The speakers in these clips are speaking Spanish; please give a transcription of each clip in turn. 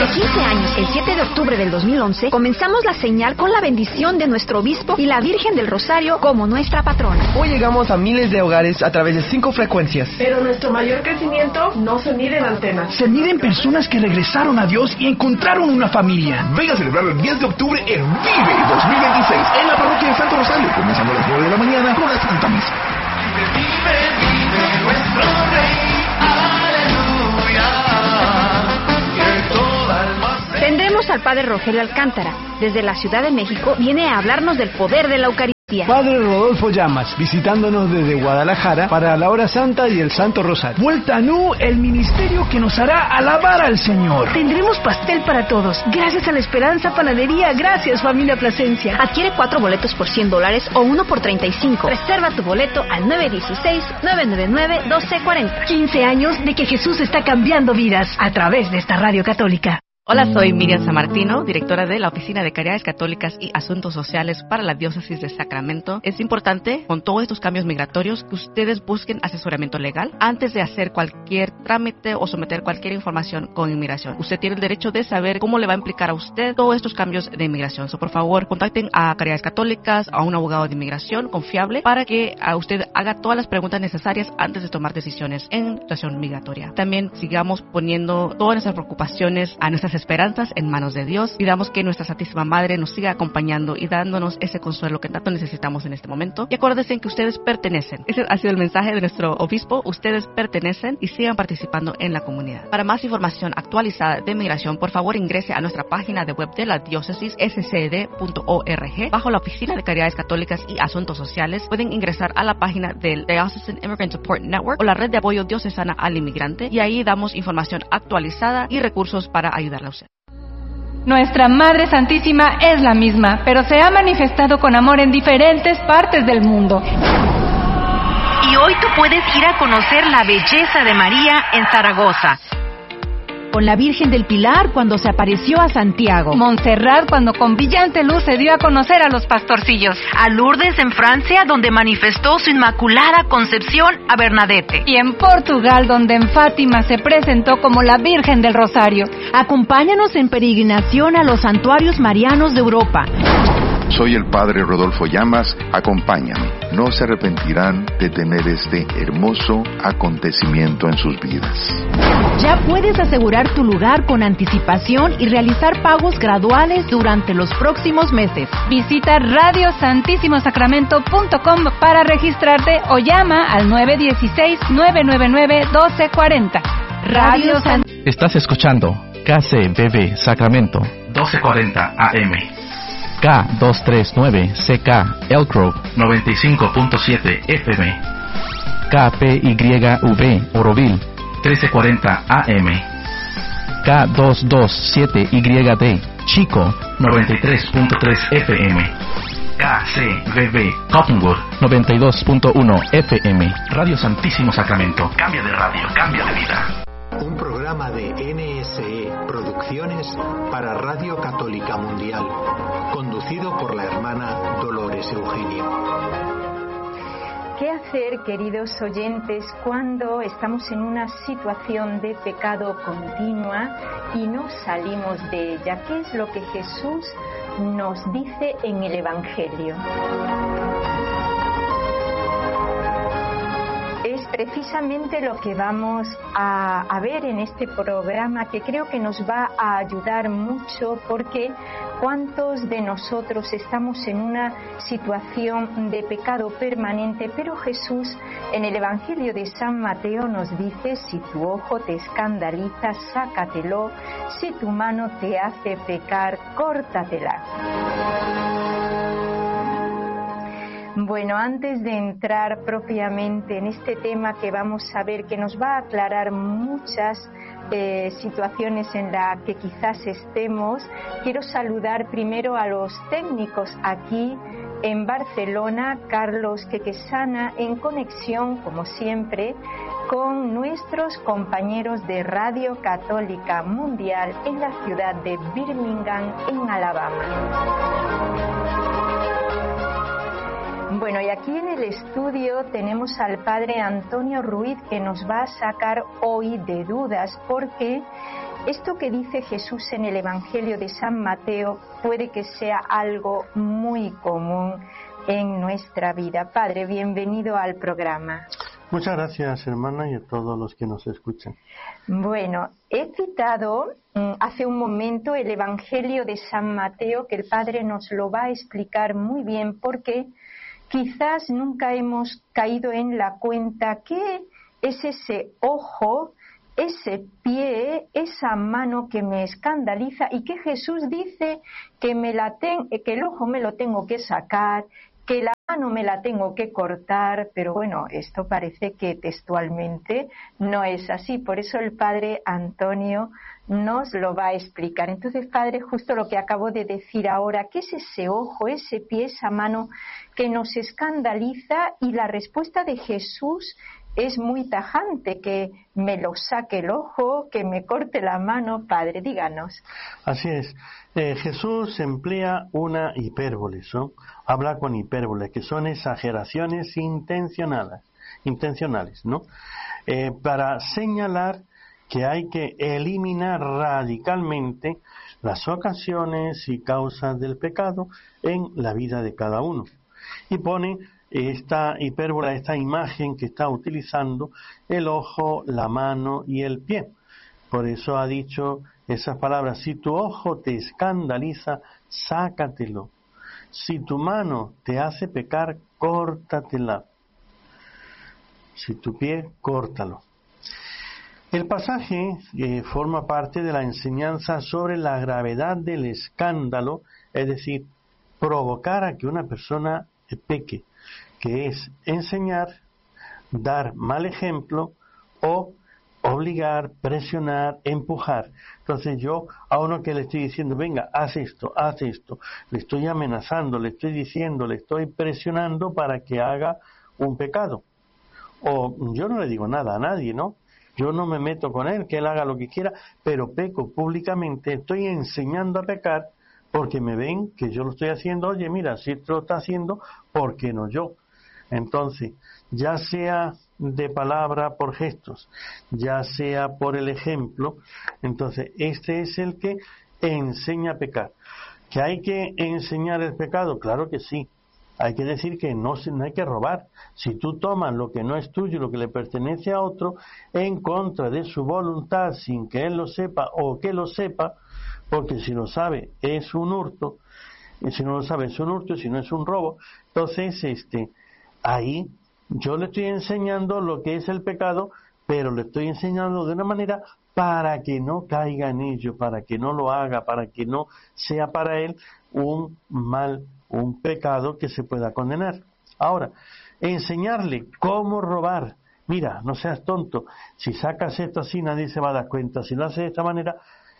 15 años, el 7 de octubre del 2011, comenzamos la señal con la bendición de nuestro obispo y la Virgen del Rosario como nuestra patrona. Hoy llegamos a miles de hogares a través de 5 frecuencias. Pero nuestro mayor crecimiento no se mide en antenas. Se mide en personas que regresaron a Dios y encontraron una familia. Venga a celebrar el 10 de octubre en Vive 2026 en la parroquia de Santo Rosario, comenzando a las 9 de la mañana con la Santa Misa. Vive nuestro Rey, aleluya. Tendremos al Padre Rogelio Alcántara. Desde la Ciudad de México viene a hablarnos del poder de la Eucaristía. Padre Rodolfo Llamas, visitándonos desde Guadalajara para la Hora Santa y el Santo Rosario. Vuelta a Nu, el ministerio que nos hará alabar al Señor. Tendremos pastel para todos, gracias a la Esperanza Panadería. Gracias, familia Plasencia. Adquiere 4 boletos por $100 o 1 por $35. Reserva tu boleto al 916-999-1240. 15 años de que Jesús está cambiando vidas a través de esta radio católica. Hola, soy Miriam Sammartino, directora de la Oficina de Caridades Católicas y Asuntos Sociales para la Diócesis de Sacramento. Es importante, con todos estos cambios migratorios, que ustedes busquen asesoramiento legal antes de hacer cualquier trámite o someter cualquier información con inmigración. Usted tiene el derecho de saber cómo le va a implicar a usted todos estos cambios de inmigración. Por favor, contacten a Caridades Católicas, a un abogado de inmigración confiable para que a usted haga todas las preguntas necesarias antes de tomar decisiones en situación migratoria. También sigamos poniendo todas nuestras preocupaciones a nuestras esperanzas en manos de Dios. Pidamos que nuestra Santísima Madre nos siga acompañando y dándonos ese consuelo que tanto necesitamos en este momento. Y acuérdense que ustedes pertenecen. Ese ha sido el mensaje de nuestro obispo. Ustedes pertenecen y sigan participando en la comunidad. Para más información actualizada de migración, por favor ingrese a nuestra página de web de la diócesis scd.org. Bajo la Oficina de Caridades Católicas y Asuntos Sociales pueden ingresar a la página del Diocesan Immigrant Support Network o la red de apoyo diocesana al inmigrante, y ahí damos información actualizada y recursos para ayudarle a usted. Nuestra Madre Santísima es la misma, pero se ha manifestado con amor en diferentes partes del mundo. Y hoy tú puedes ir a conocer la belleza de María en Zaragoza. Con la Virgen del Pilar cuando se apareció a Santiago. Montserrat cuando con brillante luz se dio a conocer a los pastorcillos. A Lourdes en Francia donde manifestó su inmaculada concepción a Bernadette. Y en Portugal donde en Fátima se presentó como la Virgen del Rosario. Acompáñanos en peregrinación a los santuarios marianos de Europa. Soy el Padre Rodolfo Llamas, acompáñame. No se arrepentirán de tener este hermoso acontecimiento en sus vidas. Ya puedes asegurar tu lugar con anticipación y realizar pagos graduales durante los próximos meses. Visita radiosantissimosacramento.com para registrarte o llama al 916-999-1240. Radio San... Estás escuchando KCBB Sacramento 1240 AM. K239CK Elk Grove 95.7 FM. KPYV Oroville 1340 AM. K227YD Chico 93.3 FM. KCBB Cottonwood 92.1 FM. Radio Santísimo Sacramento. Cambia de radio, cambia de vida. Un programa de NSE Producciones para Radio Católica Mundial, conducido por la hermana Dolores Eugenia. ¿Qué hacer, queridos oyentes, cuando estamos en una situación de pecado continua y no salimos de ella? ¿Qué es lo que Jesús nos dice en el Evangelio? Es precisamente lo que vamos a ver en este programa, que creo que nos va a ayudar mucho, porque ¿cuántos de nosotros estamos en una situación de pecado permanente? Pero Jesús en el Evangelio de San Mateo nos dice: si tu ojo te escandaliza, sácatelo; si tu mano te hace pecar, córtatela. Bueno, antes de entrar propiamente en este tema que vamos a ver, que nos va a aclarar muchas situaciones en las que quizás estemos, quiero saludar primero a los técnicos aquí en Barcelona, Carlos Quequesana, en conexión, como siempre, con nuestros compañeros de Radio Católica Mundial en la ciudad de Birmingham, en Alabama. Bueno, y aquí en el estudio tenemos al padre Antonio Ruiz, que nos va a sacar hoy de dudas, porque esto que dice Jesús en el Evangelio de San Mateo puede que sea algo muy común en nuestra vida. Padre, bienvenido al programa. Muchas gracias, hermana, y a todos los que nos escuchan. Bueno, he citado hace un momento el Evangelio de San Mateo, que el Padre nos lo va a explicar muy bien, porque quizás nunca hemos caído en la cuenta que es ese ojo, ese pie, esa mano que me escandaliza y que Jesús dice que el ojo me lo tengo que sacar, que la mano me la tengo que cortar, pero bueno, esto parece que textualmente no es así. Por eso el Padre Antonio nos lo va a explicar. Entonces, Padre, justo lo que acabo de decir ahora, ¿qué es ese ojo, ese pie, esa mano que nos escandaliza? Y la respuesta de Jesús es muy tajante, que me lo saque el ojo, que me corte la mano. Padre, díganos. Así es. Jesús emplea una hipérboles, ¿no? Habla con hipérboles, que son exageraciones intencionales, ¿no? Para señalar que hay que eliminar radicalmente las ocasiones y causas del pecado en la vida de cada uno. Y pone esta hipérbola, esta imagen que está utilizando, el ojo, la mano y el pie. Por eso ha dicho esas palabras: si tu ojo te escandaliza, sácatelo. Si tu mano te hace pecar, córtatela. Si tu pie, córtalo. El pasaje forma parte de la enseñanza sobre la gravedad del escándalo, es decir, provocar a que una persona peque, que es enseñar, dar mal ejemplo o obligar, presionar, empujar. Entonces yo a uno que le estoy diciendo, venga, haz esto, le estoy amenazando, le estoy diciendo, le estoy presionando para que haga un pecado. O yo no le digo nada a nadie, ¿no? Yo no me meto con él, que él haga lo que quiera, pero peco públicamente, estoy enseñando a pecar porque me ven que yo lo estoy haciendo. Oye, mira, si esto lo está haciendo, ¿por qué no yo? Entonces, ya sea de palabra, por gestos, ya sea por el ejemplo, entonces este es el que enseña a pecar. ¿Que hay que enseñar el pecado? Claro que sí. Hay que decir que no hay que robar. Si tú tomas lo que no es tuyo, lo que le pertenece a otro, en contra de su voluntad, sin que él lo sepa o que lo sepa, porque si lo sabe es un hurto, y si no lo sabe es un hurto, y si no es un robo, entonces ahí yo le estoy enseñando lo que es el pecado, pero le estoy enseñando de una manera para que no caiga en ello, para que no lo haga, para que no sea para él un mal, un pecado que se pueda condenar. Ahora, enseñarle cómo robar. Mira, no seas tonto, si sacas esto así nadie se va a dar cuenta, si lo haces de esta manera,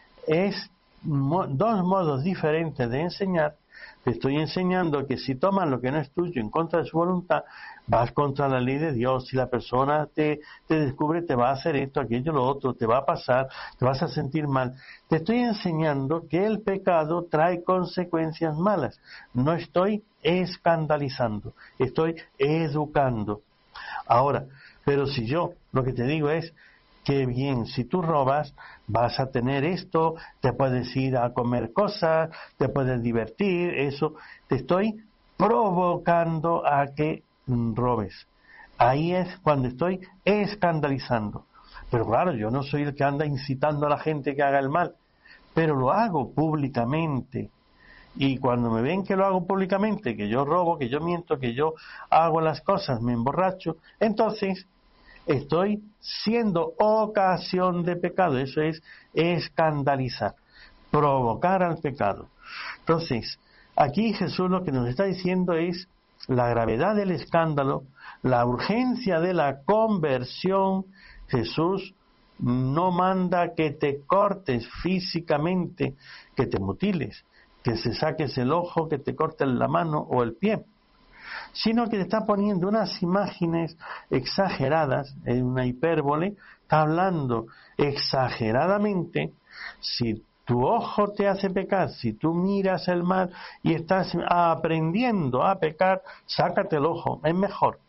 es dos modos diferentes de enseñar. Te estoy enseñando que si tomas lo que no es tuyo en contra de su voluntad, vas contra la ley de Dios. Si la persona te descubre, te va a hacer esto, aquello, lo otro, te va a pasar, te vas a sentir mal. Te estoy enseñando que el pecado trae consecuencias malas. No estoy escandalizando, estoy educando. Ahora, pero si yo lo que te digo es, qué bien, si tú robas, vas a tener esto, te puedes ir a comer cosas, te puedes divertir, eso, te estoy provocando a que robes. Ahí es cuando estoy escandalizando. Pero claro, yo no soy el que anda incitando a la gente que haga el mal, pero lo hago públicamente. Y cuando me ven que lo hago públicamente, que yo robo, que yo miento, que yo hago las cosas, me emborracho, entonces estoy siendo ocasión de pecado. Eso es escandalizar, provocar al pecado. Entonces, aquí Jesús lo que nos está diciendo es la gravedad del escándalo, la urgencia de la conversión. Jesús no manda que te cortes físicamente, que te mutiles, que se saques el ojo, que te cortes la mano o el pie, sino que te está poniendo unas imágenes exageradas, en una hipérbole, está hablando exageradamente. Si tu ojo te hace pecar, si tú miras el mal y estás aprendiendo a pecar, sácate el ojo, es mejor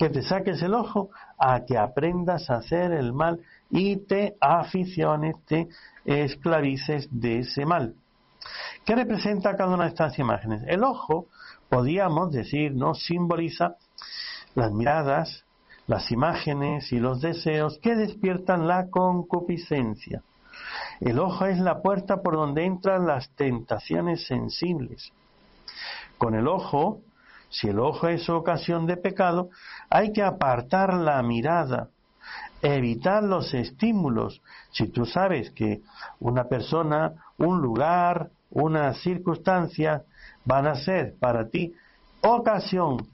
que te saques el ojo, a que aprendas a hacer el mal y te aficiones, te esclavices de ese mal. ¿Qué representa cada una de estas imágenes? El ojo, podríamos decir, ¿no?, simboliza las miradas, las imágenes y los deseos que despiertan la concupiscencia. El ojo es la puerta por donde entran las tentaciones sensibles. Con el ojo, si el ojo es ocasión de pecado, hay que apartar la mirada, evitar los estímulos. Si tú sabes que una persona, un lugar, una circunstancia van a ser para ti ocasión